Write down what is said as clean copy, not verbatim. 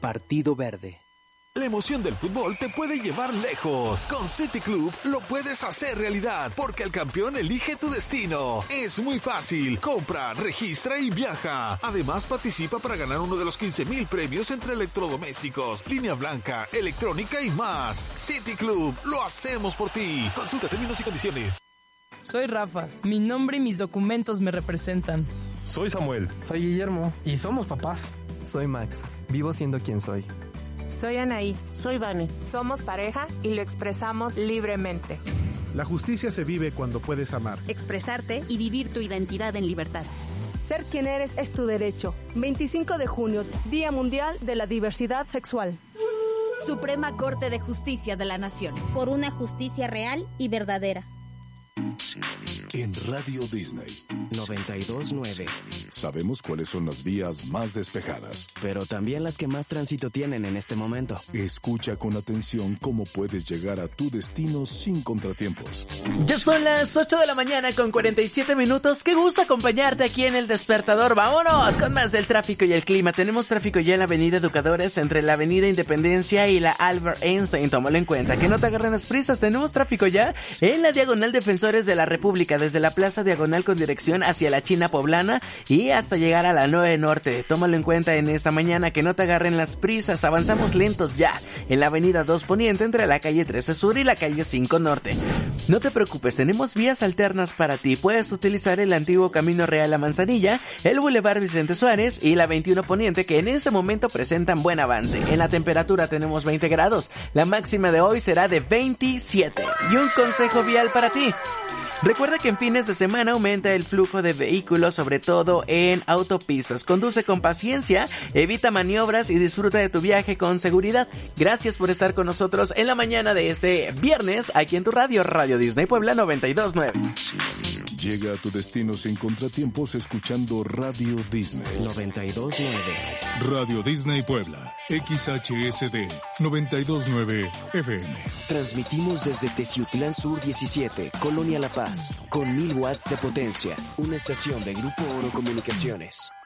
Partido Verde. La emoción del fútbol te puede llevar lejos. Con City Club lo puedes hacer realidad, porque el campeón elige tu destino. Es muy fácil. Compra, registra y viaja. Además, participa para ganar uno de los 15,000 premios entre electrodomésticos, línea blanca, electrónica y más. City Club, lo hacemos por ti. Consulta términos y condiciones. Soy Rafa. Mi nombre y mis documentos me representan. Soy Samuel. Soy Guillermo. Y somos papás. Soy Max. Vivo siendo quien soy. Soy Anaí. Soy Vane. Somos pareja y lo expresamos libremente. La justicia se vive cuando puedes amar, expresarte y vivir tu identidad en libertad. Ser quien eres es tu derecho. 25 de junio, Día Mundial de la Diversidad Sexual. Suprema Corte de Justicia de la Nación. Por una justicia real y verdadera. En Radio Disney 92.9. Sabemos cuáles son las vías más despejadas, pero también las que más tránsito tienen en este momento. Escucha con atención cómo puedes llegar a tu destino sin contratiempos. Ya son las 8 de la mañana con 47 minutos. Qué gusto acompañarte aquí en El Despertador. Vámonos con más del tráfico y el clima. Tenemos tráfico ya en la avenida Educadores, entre la avenida Independencia y la Albert Einstein. Tómalo en cuenta, que no te agarren las prisas. Tenemos tráfico ya en la diagonal Defensores de la República, desde la Plaza Diagonal con dirección hacia la China Poblana y hasta llegar a la 9 Norte. Tómalo en cuenta en esta mañana, que no te agarren las prisas. Avanzamos lentos ya en la avenida 2 Poniente, entre la calle 13 Sur y la calle 5 Norte. No te preocupes, tenemos vías alternas para ti. Puedes utilizar el antiguo Camino Real a Manzanilla, el Boulevard Vicente Suárez y la 21 Poniente, que en este momento presentan buen avance. En la temperatura tenemos 20 grados. La máxima de hoy será de 27. Y un consejo vial para ti. Recuerda que en fines de semana aumenta el flujo de vehículos, sobre todo en autopistas. Conduce con paciencia, evita maniobras y disfruta de tu viaje con seguridad. Gracias por estar con nosotros en la mañana de este viernes, aquí en tu radio, Radio Disney Puebla 92.9. Llega a tu destino sin contratiempos escuchando Radio Disney 92.9. Radio Disney Puebla, XHSD 92.9 FM. Transmitimos desde Teciutlán Sur 17, Colonia La Paz, con 1000 watts de potencia. Una estación de Grupo Oro Comunicaciones.